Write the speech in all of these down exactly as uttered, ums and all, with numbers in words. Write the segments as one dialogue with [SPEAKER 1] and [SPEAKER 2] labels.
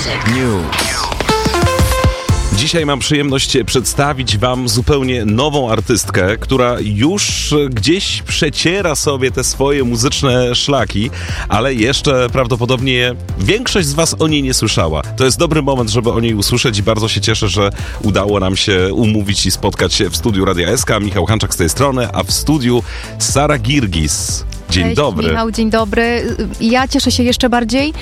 [SPEAKER 1] News.
[SPEAKER 2] Dzisiaj mam przyjemność przedstawić wam zupełnie nową artystkę, która już gdzieś przeciera sobie te swoje muzyczne szlaki, ale jeszcze prawdopodobnie większość z was o niej nie słyszała. To jest dobry moment, żeby o niej usłyszeć i bardzo się cieszę, że udało nam się umówić i spotkać się w studiu Radia S K. Michał Hanczak z tej strony, a w studiu Sara Girgis. Dzień
[SPEAKER 3] Cześć,
[SPEAKER 2] dobry.
[SPEAKER 3] Michał, dzień dobry. Ja cieszę się jeszcze bardziej,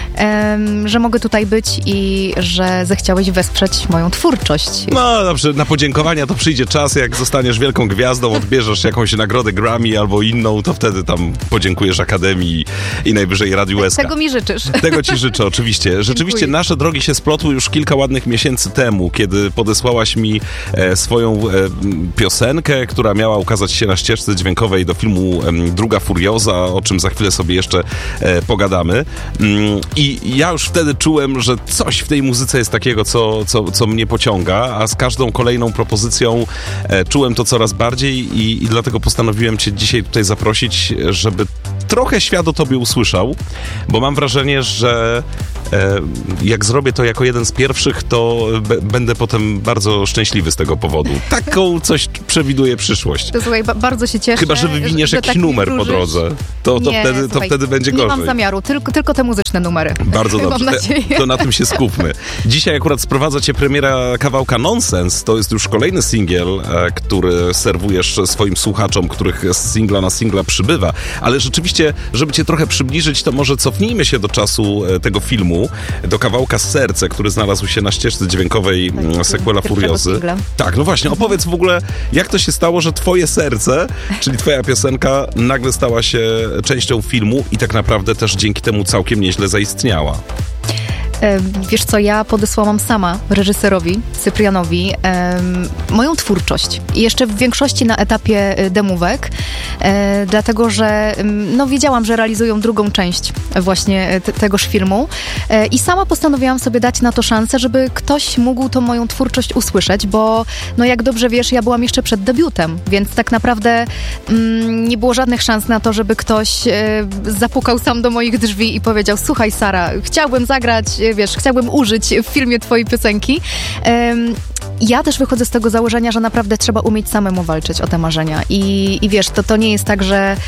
[SPEAKER 3] um, że mogę tutaj być i że zechciałeś wesprzeć moją twórczość.
[SPEAKER 2] No dobrze, na podziękowania to przyjdzie czas, jak zostaniesz wielką gwiazdą, odbierzesz jakąś nagrodę Grammy albo inną, to wtedy tam podziękujesz Akademii i najwyżej Radiu S K.
[SPEAKER 3] Tego mi życzysz.
[SPEAKER 2] Tego ci życzę, oczywiście. Rzeczywiście
[SPEAKER 3] Dziękuję.
[SPEAKER 2] Nasze drogi się splotły już kilka ładnych miesięcy temu, kiedy podesłałaś mi e, swoją e, piosenkę, która miała ukazać się na ścieżce dźwiękowej do filmu e, Druga Furioza, o czym za chwilę sobie jeszcze e, pogadamy. Mm, I ja już wtedy czułem, że coś w tej muzyce jest takiego, co, co, co mnie pociąga, a z każdą kolejną propozycją e, czułem to coraz bardziej i, i dlatego postanowiłem cię dzisiaj tutaj zaprosić, żeby trochę świat o tobie usłyszał, bo mam wrażenie, że e, jak zrobię to jako jeden z pierwszych, to b- będę potem bardzo szczęśliwy z tego powodu. Taką coś przewiduje przyszłość.
[SPEAKER 3] To słuchaj, ba- bardzo się cieszę.
[SPEAKER 2] Chyba że wywiniesz
[SPEAKER 3] że,
[SPEAKER 2] jakiś
[SPEAKER 3] że tak
[SPEAKER 2] numer po
[SPEAKER 3] wróżysz.
[SPEAKER 2] drodze. To, to,
[SPEAKER 3] Nie,
[SPEAKER 2] wtedy, to
[SPEAKER 3] słuchaj,
[SPEAKER 2] wtedy będzie
[SPEAKER 3] nie
[SPEAKER 2] gorzej.
[SPEAKER 3] mam zamiaru, tylko, tylko te muzyczne numery.
[SPEAKER 2] Bardzo
[SPEAKER 3] Mam
[SPEAKER 2] dobrze.
[SPEAKER 3] nadzieję.
[SPEAKER 2] To na tym się skupmy. Dzisiaj akurat sprowadza cię premiera kawałka Nonsens. To jest już kolejny singiel, e, który serwujesz swoim słuchaczom, których z singla na singla przybywa. Ale rzeczywiście, żeby cię trochę przybliżyć, to może cofnijmy się do czasu e, tego filmu, do kawałka Serce, który znalazł się na ścieżce dźwiękowej tak, sequela Furiozy.
[SPEAKER 3] Singla.
[SPEAKER 2] Tak, no właśnie, opowiedz w ogóle, jak to się stało, że twoje serce, czyli twoja piosenka, nagle stała się częścią filmu i tak naprawdę też dzięki temu całkiem nieźle zaistniała.
[SPEAKER 3] Wiesz co, ja podesłałam sama reżyserowi, Cyprianowi, em, moją twórczość. I jeszcze w większości na etapie demówek, e, dlatego że em, no, wiedziałam, że realizują drugą część właśnie te, tegoż filmu e, i sama postanowiłam sobie dać na to szansę, żeby ktoś mógł tą moją twórczość usłyszeć, bo no jak dobrze wiesz, ja byłam jeszcze przed debiutem, więc tak naprawdę mm, nie było żadnych szans na to, żeby ktoś e, zapukał sam do moich drzwi i powiedział: słuchaj Sara, chciałbym zagrać, wiesz, chciałbym użyć w filmie twojej piosenki. Um, ja też wychodzę z tego założenia, że naprawdę trzeba umieć samemu walczyć o te marzenia. I, i wiesz, to, to nie jest tak, że,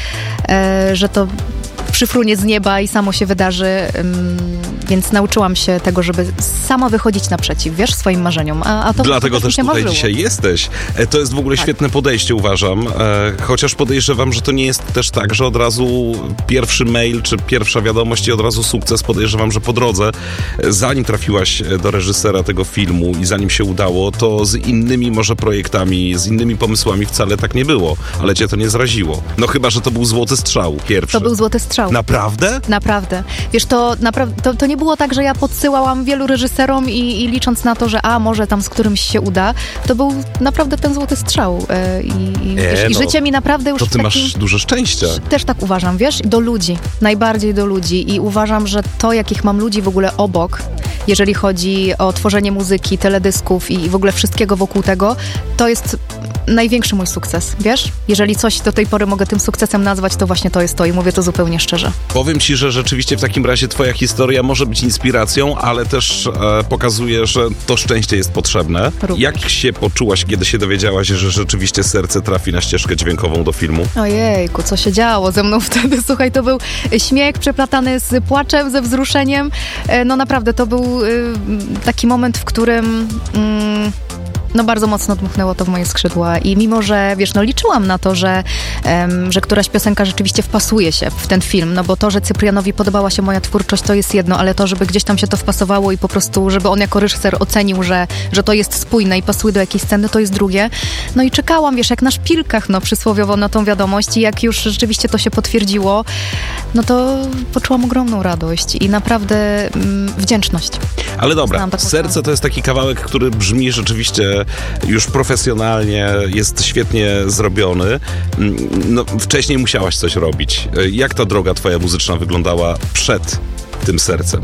[SPEAKER 3] e, że to przyfrunie z nieba i samo się wydarzy, um, więc nauczyłam się tego, żeby sama wychodzić naprzeciw, wiesz, swoim marzeniom. A, a to
[SPEAKER 2] Dlatego też
[SPEAKER 3] się
[SPEAKER 2] tutaj
[SPEAKER 3] marzyło.
[SPEAKER 2] dzisiaj jesteś. E, To jest w ogóle
[SPEAKER 3] Tak.
[SPEAKER 2] świetne podejście, uważam. E, chociaż podejrzewam, że to nie jest też tak, że od razu pierwszy mail czy pierwsza wiadomość i od razu sukces. Podejrzewam, że po drodze, e, zanim trafiłaś do reżysera tego filmu i zanim się udało, to z innymi może projektami, z innymi pomysłami wcale tak nie było. Ale cię to nie zraziło. No chyba, że to był złoty strzał pierwszy.
[SPEAKER 3] To był złoty strzał.
[SPEAKER 2] Naprawdę?
[SPEAKER 3] Naprawdę. Wiesz, to, napra- to, to nie było tak, że ja podsyłałam wielu reżyserom i, i licząc na to, że a, może tam z którymś się uda, to był naprawdę ten złoty strzał. Yy, i, wiesz,
[SPEAKER 2] no,
[SPEAKER 3] i życie mi naprawdę już
[SPEAKER 2] To ty
[SPEAKER 3] takim...
[SPEAKER 2] masz dużo szczęścia.
[SPEAKER 3] Też tak uważam, wiesz, do ludzi, najbardziej do ludzi i uważam, że to, jakich mam ludzi w ogóle obok, jeżeli chodzi o tworzenie muzyki, teledysków i w ogóle wszystkiego wokół tego, to jest największy mój sukces, wiesz? Jeżeli coś do tej pory mogę tym sukcesem nazwać, to właśnie to jest to i mówię to zupełnie szczerze.
[SPEAKER 2] Powiem ci, że rzeczywiście w takim razie twoja historia może być inspiracją, ale też e, pokazuje, że to szczęście jest potrzebne.
[SPEAKER 3] Również.
[SPEAKER 2] Jak się poczułaś, kiedy się dowiedziałaś, że rzeczywiście serce trafi na ścieżkę dźwiękową do filmu?
[SPEAKER 3] Ojejku, co się działo ze mną wtedy? Słuchaj, to był śmiech przeplatany z płaczem, ze wzruszeniem. E, No naprawdę, to był y, taki moment, w którym... Mm, no bardzo mocno dmuchnęło to w moje skrzydła i mimo, że wiesz, no liczyłam na to, że, um, że któraś piosenka rzeczywiście wpasuje się w ten film, no bo to, że Cyprianowi podobała się moja twórczość, to jest jedno, ale to, żeby gdzieś tam się to wpasowało i po prostu, żeby on jako reżyser ocenił, że, że to jest spójne i pasuje do jakiejś sceny, to jest drugie. No i czekałam, wiesz, jak na szpilkach, no przysłowiowo na tą wiadomość i jak już rzeczywiście to się potwierdziło, no to poczułam ogromną radość i naprawdę mm, wdzięczność.
[SPEAKER 2] Ale dobra,
[SPEAKER 3] Znam taką
[SPEAKER 2] serce
[SPEAKER 3] sprawę.
[SPEAKER 2] to jest taki kawałek, który brzmi rzeczywiście już profesjonalnie, jest świetnie zrobiony. No, wcześniej musiałaś coś robić. Jak ta droga twoja muzyczna wyglądała przed tym sercem?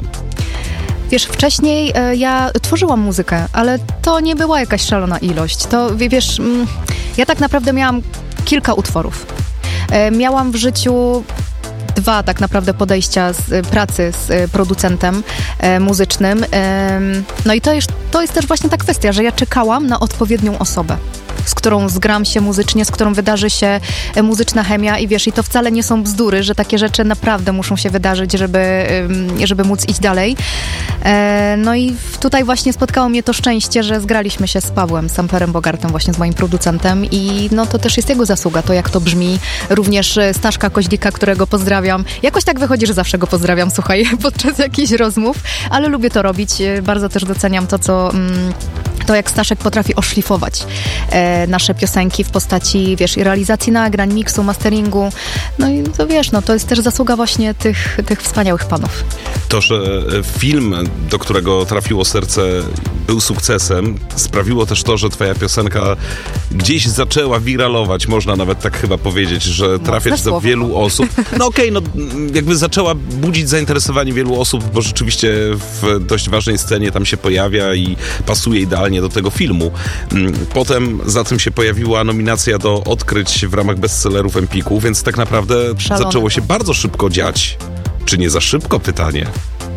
[SPEAKER 3] Wiesz, wcześniej e, ja tworzyłam muzykę, ale to nie była jakaś szalona ilość. To, wie- wiesz, mm, ja tak naprawdę miałam kilka utworów. E, miałam w życiu dwa tak naprawdę podejścia z pracy z producentem e, muzycznym. E, no i to jest, to jest też właśnie ta kwestia, że ja czekałam na odpowiednią osobę, z którą zgram się muzycznie, z którą wydarzy się muzyczna chemia i wiesz, i to wcale nie są bzdury, że takie rzeczy naprawdę muszą się wydarzyć, żeby, żeby móc iść dalej. No i tutaj właśnie spotkało mnie to szczęście, że zgraliśmy się z Pawłem Samplerem Bogartem, właśnie z moim producentem i no to też jest jego zasługa, to jak to brzmi. Również Staszka Koździka, którego pozdrawiam. Jakoś tak wychodzi, że zawsze go pozdrawiam, słuchaj, podczas jakichś rozmów, ale lubię to robić. Bardzo też doceniam to, co... Mm, to jak Staszek potrafi oszlifować e, nasze piosenki w postaci, wiesz, i realizacji nagrań, miksu, masteringu. No i to wiesz, no to jest też zasługa właśnie tych, tych wspaniałych panów.
[SPEAKER 2] To, że film, do którego trafiło serce, był sukcesem, sprawiło też to, że twoja piosenka gdzieś zaczęła wiralować, można nawet tak chyba powiedzieć, że trafiać do wielu osób. No okej, okay, no jakby zaczęła budzić zainteresowanie wielu osób, bo rzeczywiście w dość ważnej scenie tam się pojawia i pasuje idealnie do tego filmu. Potem za tym się pojawiła nominacja do odkryć w ramach bestsellerów Empiku, więc tak naprawdę Szalone. Zaczęło się bardzo szybko dziać. Czy nie za szybko? Pytanie.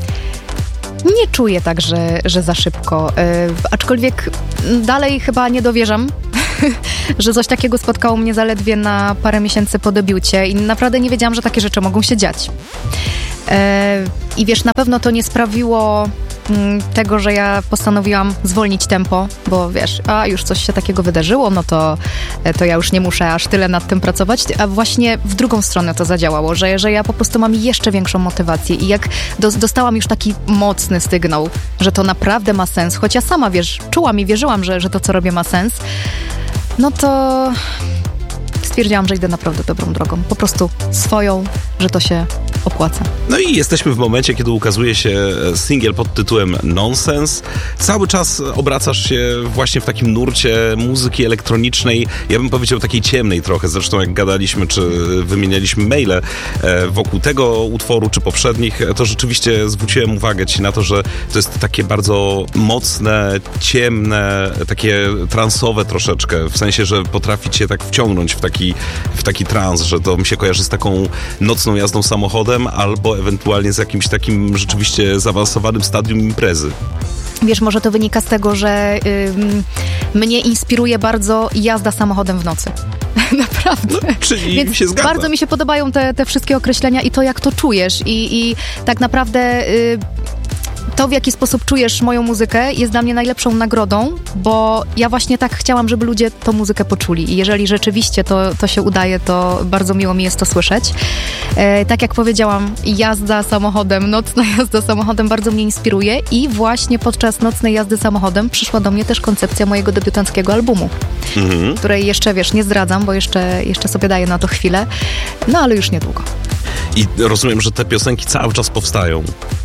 [SPEAKER 3] Nie czuję tak, że, że za szybko. Yy, aczkolwiek dalej chyba nie dowierzam, że coś takiego spotkało mnie zaledwie na parę miesięcy po debiucie i naprawdę nie wiedziałam, że takie rzeczy mogą się dziać. Yy, I wiesz, na pewno to nie sprawiło tego, że ja postanowiłam zwolnić tempo, bo wiesz, a już coś się takiego wydarzyło, no to, to ja już nie muszę aż tyle nad tym pracować, a właśnie w drugą stronę to zadziałało, że, że ja po prostu mam jeszcze większą motywację i jak do, dostałam już taki mocny sygnał, że to naprawdę ma sens, choć ja sama, wiesz, czułam i wierzyłam, że, że to, co robię, ma sens, no to stwierdziłam, że idę naprawdę dobrą drogą. Po prostu swoją, że to się opłaca.
[SPEAKER 2] No i jesteśmy w momencie, kiedy ukazuje się singiel pod tytułem Nonsense. Cały czas obracasz się właśnie w takim nurcie muzyki elektronicznej, ja bym powiedział takiej ciemnej trochę. Zresztą jak gadaliśmy, czy wymienialiśmy maile wokół tego utworu, czy poprzednich, to rzeczywiście zwróciłem uwagę ci na to, że to jest takie bardzo mocne, ciemne, takie transowe troszeczkę, w sensie, że potrafi cię tak wciągnąć w taki, w taki trans, że to mi się kojarzy z taką nocną jazdą samochodem albo ewentualnie z jakimś takim rzeczywiście zaawansowanym stadium imprezy.
[SPEAKER 3] Wiesz, może to wynika z tego, że yy, mnie inspiruje bardzo jazda samochodem w nocy. Naprawdę.
[SPEAKER 2] No, czyli
[SPEAKER 3] Więc
[SPEAKER 2] się zgadza.
[SPEAKER 3] Bardzo mi się podobają te, te wszystkie określenia i to, jak to czujesz. I, i tak naprawdę... Yy, to, w jaki sposób czujesz moją muzykę, jest dla mnie najlepszą nagrodą, bo ja właśnie tak chciałam, żeby ludzie tą muzykę poczuli. I jeżeli rzeczywiście to, to się udaje, to bardzo miło mi jest to słyszeć. E, tak jak powiedziałam, jazda samochodem, nocna jazda samochodem bardzo mnie inspiruje i właśnie podczas nocnej jazdy samochodem przyszła do mnie też koncepcja mojego debiutanckiego albumu, mhm. której jeszcze, wiesz, nie zdradzam, bo jeszcze, jeszcze sobie daję na to chwilę, no ale już niedługo.
[SPEAKER 2] I rozumiem, że te piosenki cały czas powstają.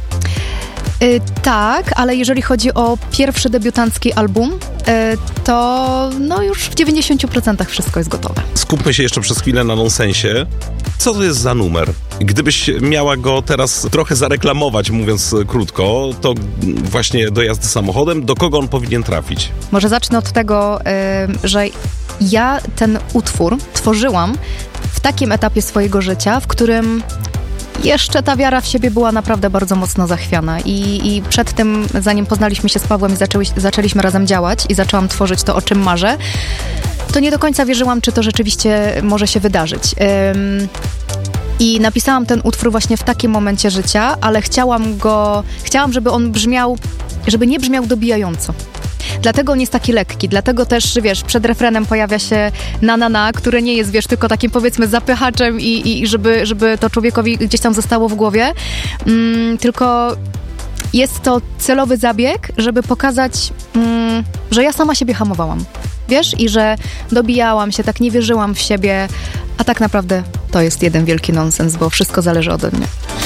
[SPEAKER 3] Yy, tak, ale jeżeli chodzi o pierwszy debiutancki album, yy, to no już w dziewięćdziesiąt procent wszystko jest gotowe.
[SPEAKER 2] Skupmy się jeszcze przez chwilę na Nonsensie. Co to jest za numer? Gdybyś miała go teraz trochę zareklamować, mówiąc krótko, to właśnie do jazdy samochodem, do kogo on powinien trafić?
[SPEAKER 3] Może zacznę od tego, yy, że ja ten utwór tworzyłam w takim etapie swojego życia, w którym jeszcze ta wiara w siebie była naprawdę bardzo mocno zachwiana i, i przed tym, zanim poznaliśmy się z Pawłem i zaczęły, zaczęliśmy razem działać i zaczęłam tworzyć to, o czym marzę, to nie do końca wierzyłam, czy to rzeczywiście może się wydarzyć. Ym, I napisałam ten utwór właśnie w takim momencie życia, ale chciałam go, chciałam, żeby on brzmiał, żeby nie brzmiał dobijająco. Dlatego on jest taki lekki, dlatego też, wiesz, przed refrenem pojawia się na na na, które nie jest, wiesz, tylko takim, powiedzmy, zapychaczem i, i żeby, żeby to człowiekowi gdzieś tam zostało w głowie, mm, tylko jest to celowy zabieg, żeby pokazać, mm, że ja sama siebie hamowałam, wiesz, i że dobijałam się, tak nie wierzyłam w siebie, a tak naprawdę to jest jeden wielki nonsens, bo wszystko zależy ode mnie.